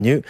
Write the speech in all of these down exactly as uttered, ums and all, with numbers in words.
Nu.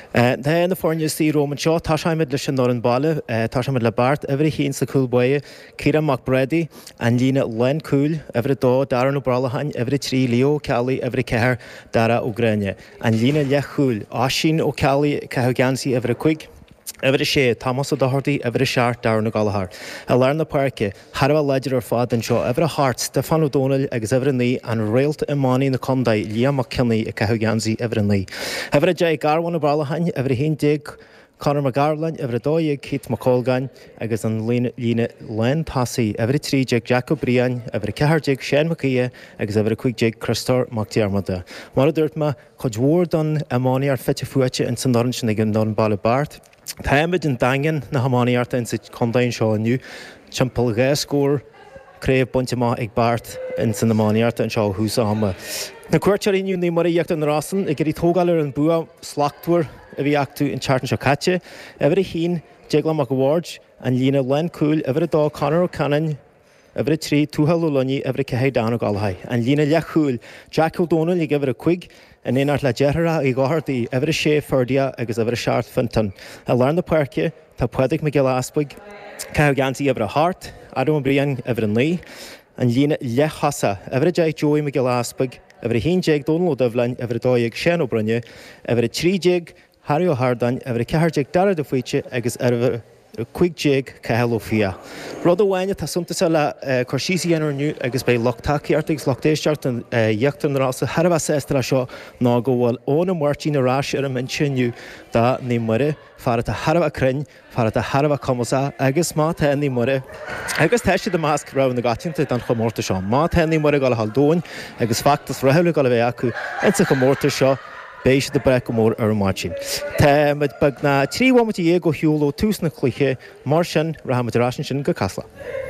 Tá na fórne sí Roman seo tá seimid leis an nó an balle, tá seimid le bart every hín sa coolboye, Kira McBrady an lína len cool, every dó daran ó bralahain, every trí Leo Cali, every ceir dara ó Grenne. An lína le cool, ásin ó Cali cehu gansi every quick. Every sé Thomas O'Doherty, every shart down na Galahar. A learn the parke, Harwa Ledger or Fad and Shaw, every heart, Stefan O'Donnell, ex every knee, and Railt Imani in the Condai, Liam McKinney, a Cahuganzi, every knee. Every Jay Garwan of Bralahan, every hin dig, Conor McGarland, every doye, Keith McColgan, ex an Lena Len Tassi, every tree jig Jacob Brian, every Cahar jig Shane McKee, ex every quick jig Christor McDiarmada. Mara Dirtma, Codward on Imani or Fetchifuacha and St. Orange and again non Ballabart. Táimid an dagan na hamáíarta in sa condain seo aniu, timpil gá scór, créibh bunte má ag bart in sa namáíarta an seo húsa hama. Na cuairtear iniu ní mar íocht an rasan, ag gurí tógáil an bua slachtúir a bhí actú in chartan seo caite, every hín, Jigla McAwards, an lína Len Cool, every dó Conor O'Cannon, every trí Túhal Ulunni, every cehéid dan og alhai. An lína lechúil, Jack O'Donnell ag every quig, and in our Lajera, I got the every shea Ferdia, agus every shart Finton. I learned the parke, ta Pwedig Miguel Aspig, Cahugansi every heart, Adam Brian every knee, and Lina Lechassa, every Jay Joey Miguel Aspig, every Heen Jig Donald Devlin, every Doyeg Shen O'Brunye, every Tree Jig, Harry O'Hardan, every Cahar Jig Dara de Fuiche, agus every quick jig Cahelo Fia. Rod O'Wanya Tasumta Sala Corshisi and Renew, agus by Lochtaki Artics, Lochteshart and Yakton Rasa, Harava Sestra Shaw, Nago, while own and Martin Rash, and mention you that name Murray, Farata Harava Crin, Farata Harava Comosa, agus Mata and the Murray. Agus Tashi the mask round the Gatin to Dankomorta Shaw, Mata and the Murray Galahaldon, agus Factus Rahulu Galaveaku, and Sakamorta Shaw. Béis de brec mór ar marchin. Tá mit bag na trí bhaid é go hiúló túsna chluiche mar sin rahamid rásin sin go casla.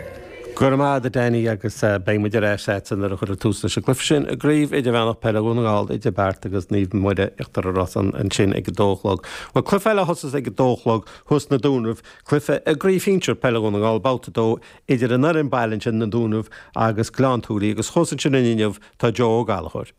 Gurma the Danny agus beimid ar éis an ar chur túsna se glyf sin a gríomh idir bhenach peilagúnaáil idir bert agus níomh muide iachtar a rasan an sin ag dóchlog. Well clufeile hosas ag dóchlog hus na dúnmh clufe a gríomh fíntir peilagúnaáil báta dó idir an arin bailin sin na dúnmh agus glántúlaí agus chosan sin inniuh tá Joe Gallagher.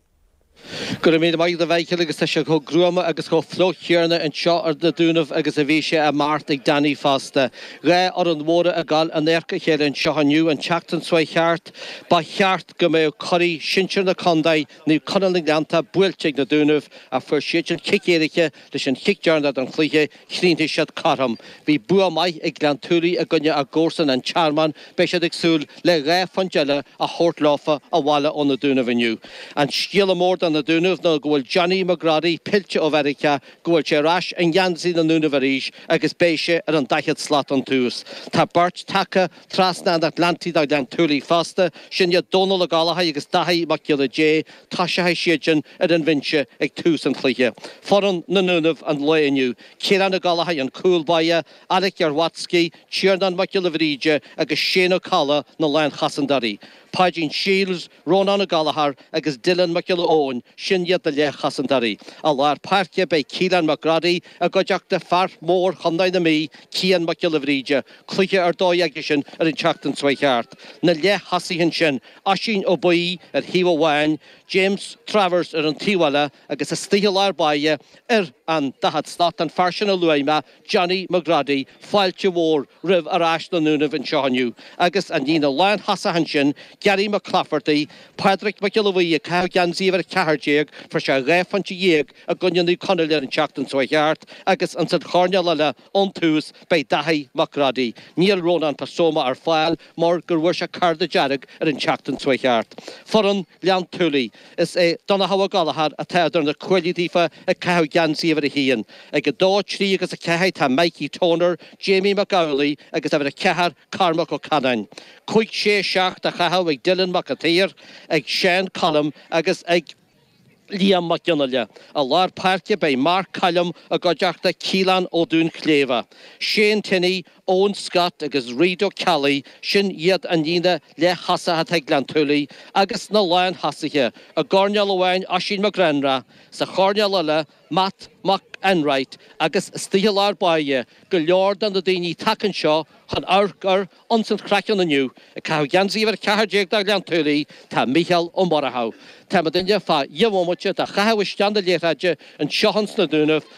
Gur mé mai de bhaicil agus se go grúama agus go flochiarna an seo ar de dúnmh agus a bhí sé a mát ag Danny fasta. Ré ar an móra a gal an airca chéir an seo aniu an teachtan swa cheart, ba cheart go mé choirí sinsear na condaid ní conaling gananta builteag na dúnmh a fuair siad an cicéiriche leis an chictearna an chluiche chlínta siad carham. Bhí bua mai ag glantúri a gunne a górsan an charman be siad ag súl le ré fangeile a hort láfa a wala on na dúnmh aniu. An stíala mór na dúnmh na gohfuil Johnny McGrady pilte ó Verica gohfuil sé ras an Jansi na núna Veríis agus béise ar an daichead slat an tús. Tá Bart Taka trasna an Atlantí ag den túlaí fasta sin iad Donal a Galaha agus dahaí maciad a J tá sé haid siadjin ar an vinse ag tús an chluiche. Foran na núnmh an leiniu. Céran a Galaha an Coolbaia, Alec ar Watsky, Tiernan maciad a Veríide agus Shane O'Calla na lein chasandarí. Pagin Shields, Ronan O'Gallagher, agus Dylan McIlloon, Shinyad the Lech Hassandari. Alar Parkia by Keelan McGrady, a Gojak the Far More, Honda the Me, Kian McIllivrija, Clicker or Doyagishan, or in Chacton Swayhart. Na Lech Hassi Hinshin, Ashin Oboi, at Hiva Wan, James Travers, or in Tiwala, agus a Steel Arbaya, Er and Dahat Slot and Farshan Luima, Johnny McGrady, Falcha War, Riv Arash the Nunav and Shahanu, agus and Nina Lan Hassa Hinshin, Gary McClafferty, Patrick McIllowy, Cow Ganziver Caharjig, for Sha Refanchi Yeg, a Gunyan Connell and Chacton Swayhart, agus and St. Hornalala, on twos by Dahi McGrady, Neil Ronan Pasoma or File, Morgan Worsha Carda Jarrig, and in Chacton Swayhart. Foran Lian Tully is a Donahawa Galahad, a Tadern, a Quillidifa, a Cow Ganziver Hean, a Gador Tree, as a Kahita Mikey Toner, Jamie McGowley, agus ever a Cahar, Carmack O'Cannon. Quick Shea Shack, the Cahow, ag Dylan McAteer, ag Shane Cullum, agus ag Liam McGinnill, a Lard Parkia by Mark Cullum, a Gojachta Keelan O'Doon Cleva, Shane Tinney, Owen Scott, agus Rido Kelly, Shin Yed and Nina, Le Hassa hat Glantuli, agus na Lion Hassihe, a Gornia Lowain, Ashin McGrenra, sa Hornia Lilla, Matt Mac Enright agus stíhalar baie go leor dan na daoine takean seo chan arcar ansant crackan aniu a cah gansaíhar cehardéag dag lean tuirí tá Michael ó Morathau. Tá ma dunne fa dhéhhamuite a chahaiste an de léráide an seohans na dúnamh